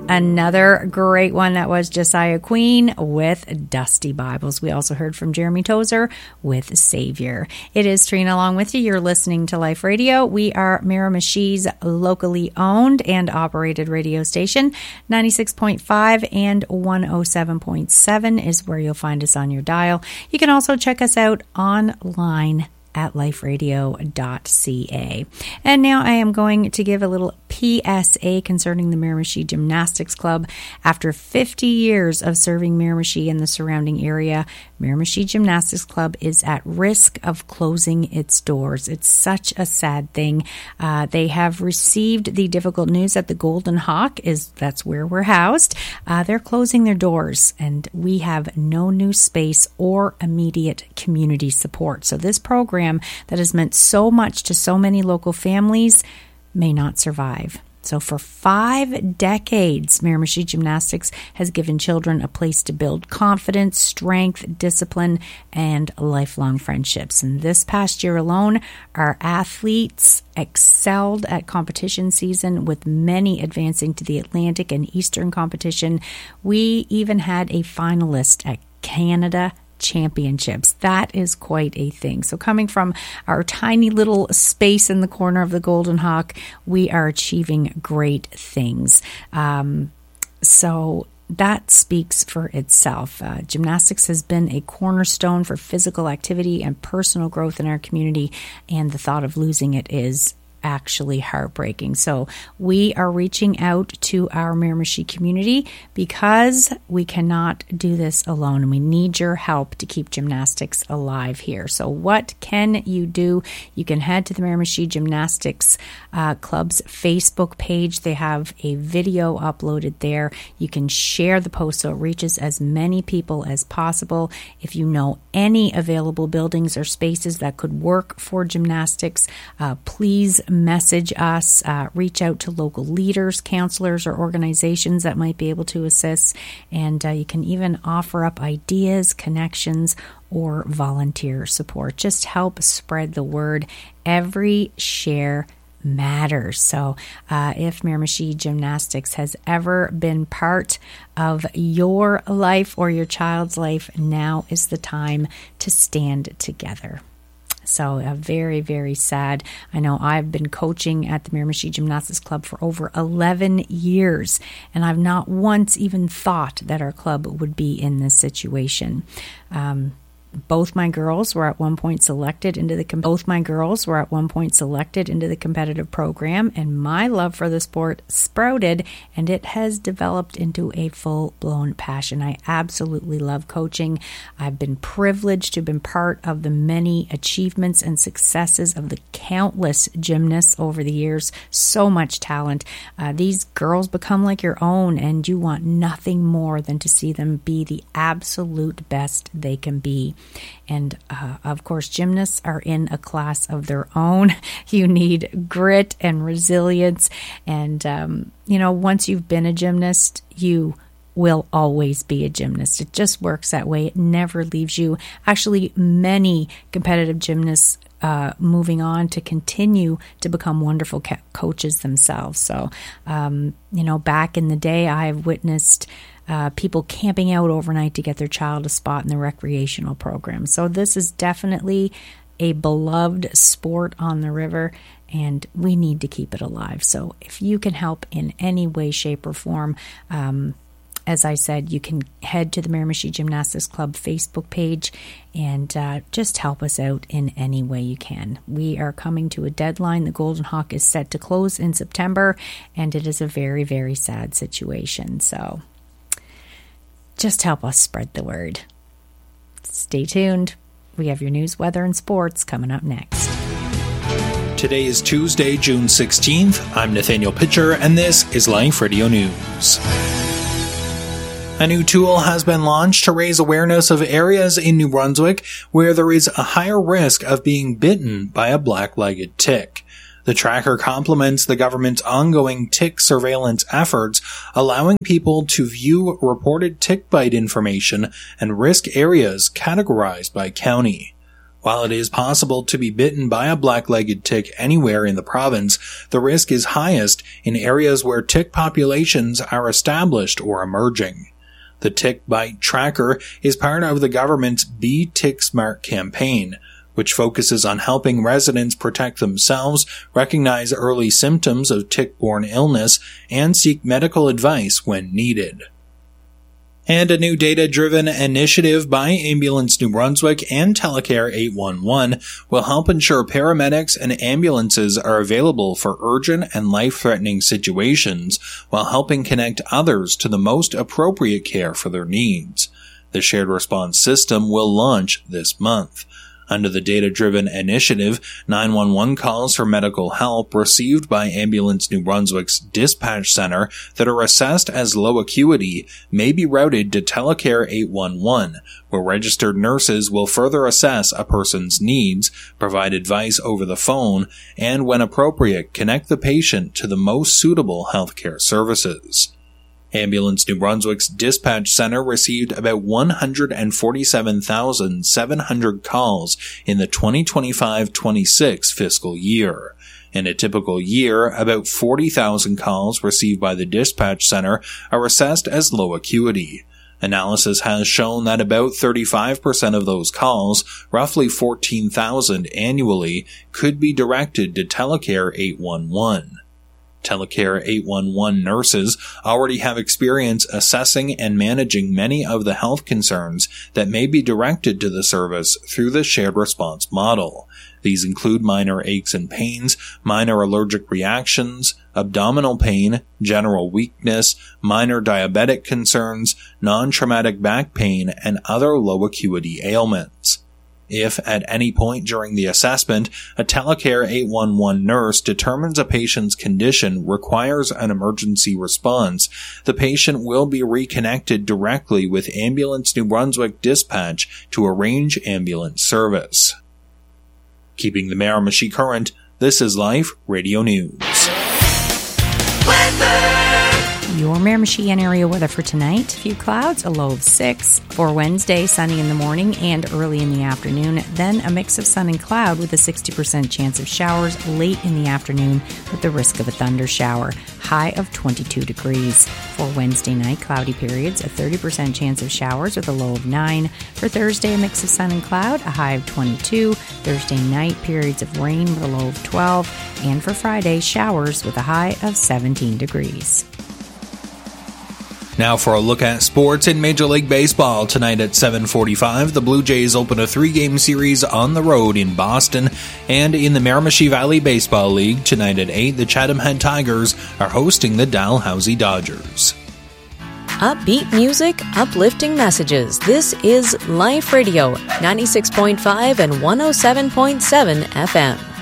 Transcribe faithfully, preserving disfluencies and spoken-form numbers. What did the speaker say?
Another great one that was Josiah Queen with Dusty Bibles. We also heard from Jeremy Tozer with Savior. It is Trina along with you. You're listening to Life Radio. We are Miramichi's locally owned and operated radio station. ninety-six point five and one oh seven point seven is where you'll find us on your dial. You can also check us out online at life radio dot c a. And now I am going to give a little P S A concerning the Miramichi Gymnastics Club. After fifty years of serving Miramichi and the surrounding area, Miramichi Gymnastics Club is at risk of closing its doors. It's such a sad thing. Uh, they have received the difficult news that the Golden Hawk, is that's where we're housed. Uh, they're closing their doors, and we have no new space or immediate community support. So this program that has meant so much to so many local families may not survive. So for five decades, Miramichi Gymnastics has given children a place to build confidence, strength, discipline, and lifelong friendships. And this past year alone, our athletes excelled at competition season, with many advancing to the Atlantic and Eastern competition. We even had a finalist at Canada Championships. That is quite a thing. So coming from our tiny little space in the corner of the Golden Hawk, we are achieving great things. Um, so that speaks for itself. Uh, gymnastics has been a cornerstone for physical activity and personal growth in our community, and the thought of losing it is actually heartbreaking. So we are reaching out to our Miramichi community because we cannot do this alone, and we need your help to keep gymnastics alive here. So what can you do? You can head to the Miramichi Gymnastics uh, Club's Facebook page. They have a video uploaded there. You can share the post so it reaches as many people as possible. If you know any available buildings or spaces that could work for gymnastics, uh, please message us, uh, reach out to local leaders, counselors, or organizations that might be able to assist. And uh, you can even offer up ideas, connections, or volunteer support. Just help spread the word. Every share matters. So uh, if Miramichi Gymnastics has ever been part of your life or your child's life, now is the time to stand together. So uh, very, very sad. I know I've been coaching at the Miramichi Gymnastics Club for over eleven years, and I've not once even thought that our club would be in this situation. Um, Both my girls were at one point selected into the com- both my girls were at one point selected into the competitive program, and my love for the sport sprouted, and it has developed into a full-blown passion. I absolutely love coaching. I've been privileged to have been part of the many achievements and successes of the countless gymnasts over the years. So much talent. Uh, these girls become like your own, and you want nothing more than to see them be the absolute best they can be. And uh, of course, gymnasts are in a class of their own. You need grit and resilience. And, um, you know, once you've been a gymnast, you will always be a gymnast. It just works that way. It never leaves you. Actually, many competitive gymnasts uh, moving on to continue to become wonderful co- coaches themselves. So, um, you know, back in the day, I have witnessed Uh, people camping out overnight to get their child a spot in the recreational program. So this is definitely a beloved sport on the river, and we need to keep it alive. So if you can help in any way, shape, or form, um, as I said, you can head to the Miramichi Gymnastics Club Facebook page and uh, just help us out in any way you can. We are coming to a deadline. The Golden Hawk is set to close in September, and it is a very, very sad situation. So just help us spread the word. Stay tuned. We have your news, weather, and sports coming up next. Today is Tuesday, June sixteenth. I'm Nathaniel Pitcher, and this is Life Radio News. A new tool has been launched to raise awareness of areas in New Brunswick where there is a higher risk of being bitten by a black-legged tick. The tracker complements the government's ongoing tick surveillance efforts, allowing people to view reported tick bite information and risk areas categorized by county. While it is possible to be bitten by a black-legged tick anywhere in the province, the risk is highest in areas where tick populations are established or emerging. The Tick Bite Tracker is part of the government's Be Tick Smart campaign, which focuses on helping residents protect themselves, recognize early symptoms of tick-borne illness, and seek medical advice when needed. And a new data-driven initiative by Ambulance New Brunswick and Telecare eight one one will help ensure paramedics and ambulances are available for urgent and life-threatening situations while helping connect others to the most appropriate care for their needs. The shared response system will launch this month. Under the data-driven initiative, nine one one calls for medical help received by Ambulance New Brunswick's dispatch center that are assessed as low acuity may be routed to Telecare eight one one, where registered nurses will further assess a person's needs, provide advice over the phone, and when appropriate, connect the patient to the most suitable healthcare services. Ambulance New Brunswick's dispatch center received about one hundred forty-seven thousand seven hundred calls in the twenty twenty-five twenty-six fiscal year. In a typical year, about forty thousand calls received by the dispatch center are assessed as low acuity. Analysis has shown that about thirty-five percent of those calls, roughly fourteen thousand annually, could be directed to Telecare eight one one. Telecare eight one one nurses already have experience assessing and managing many of the health concerns that may be directed to the service through the shared response model. These include minor aches and pains, minor allergic reactions, abdominal pain, general weakness, minor diabetic concerns, non-traumatic back pain, and other low acuity ailments. If, at any point during the assessment, a Telecare eight one one nurse determines a patient's condition requires an emergency response, the patient will be reconnected directly with Ambulance New Brunswick Dispatch to arrange ambulance service. Keeping the Miramichi current, this is Life Radio News. Weather. Your Miramichi and area weather for tonight. Few clouds, a low of six. For Wednesday, sunny in the morning and early in the afternoon. Then a mix of sun and cloud with a sixty percent chance of showers late in the afternoon with the risk of a thunder shower. High of twenty-two degrees. For Wednesday night, cloudy periods, a thirty percent chance of showers with a low of nine. For Thursday, a mix of sun and cloud, a high of twenty-two. Thursday night, periods of rain with a low of twelve. And for Friday, showers with a high of seventeen degrees. Now for a look at sports in Major League Baseball. Tonight at seven forty-five, the Blue Jays open a three-game series on the road in Boston. And in the Miramichi Valley Baseball League, tonight at eight, the Chatham Head Tigers are hosting the Dalhousie Dodgers. Upbeat music, uplifting messages. This is Life Radio, ninety-six point five and one oh seven point seven F M.